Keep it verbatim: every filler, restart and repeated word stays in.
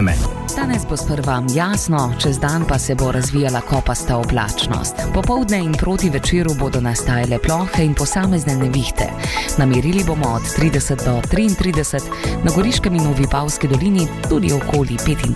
vreme. Danes bo sprva jasno, čez dan pa se bo razvijala kopasta oblačnost. Popoldne in proti večeru bodo nastajale plohe in posamezne nevihte. Namerili bomo od trideset do triintrideset, na Goriškem in v Vipavski dolini tudi okoli petintrideset.